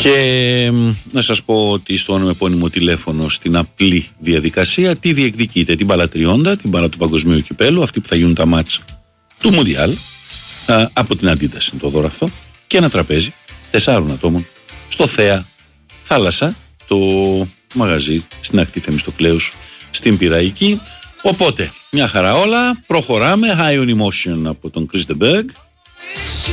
Και να σας πω ότι στο επώνυμο τηλέφωνο στην απλή διαδικασία τι διεκδικείτε? Την μπάλα τριώντα, την μπάλα του Παγκοσμίου Κυπέλου, αυτή που θα γίνουν τα μάτς του Μουντιάλ, από την Αντίταση είναι το δώρο αυτό, και ένα τραπέζι 4 ατόμων στο Θέα Θάλασσα, το μαγαζί στην ακτή Θεμιστοκλέους στην Πειραϊκή. Οπότε μια χαρά όλα, προχωράμε. High on Emotion από τον Chris de Berg.